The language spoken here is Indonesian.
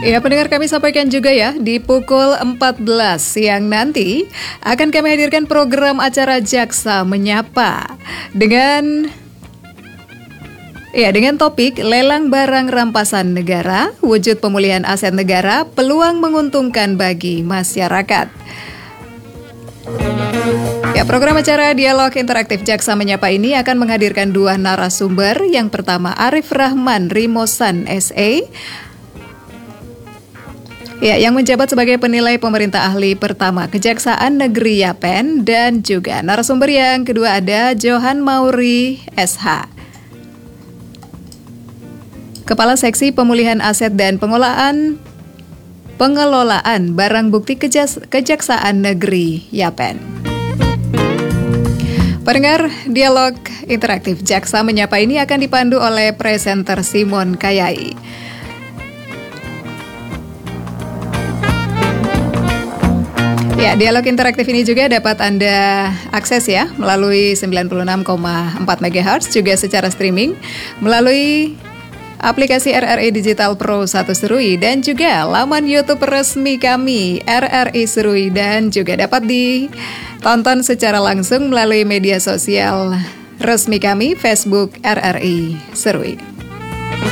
Ya, pendengar, kami sampaikan juga ya, di pukul 14 siang nanti akan kami hadirkan program acara Jaksa Menyapa dengan topik lelang barang rampasan negara, wujud pemulihan aset negara, peluang menguntungkan bagi masyarakat. Ya, program acara Dialog Interaktif Jaksa Menyapa ini akan menghadirkan dua narasumber. Yang pertama, Arif Rahman Rimosan SE, yang menjabat sebagai penilai pemerintah ahli pertama Kejaksaan Negeri Yapen, dan juga narasumber yang kedua ada Johan Mauri SH, Kepala Seksi Pemulihan Aset dan Pengelolaan Barang Bukti Kejaksaan Negeri Yapen. Pendengar, Dialog Interaktif Jaksa Menyapa ini akan dipandu oleh presenter Simon Kayai. Ya, dialog interaktif ini juga dapat Anda akses ya melalui 96,4 MHz, juga secara streaming melalui aplikasi RRI Digital Pro 1 Serui, dan juga laman YouTube resmi kami RRI Serui, dan juga dapat ditonton secara langsung melalui media sosial resmi kami Facebook RRI Serui.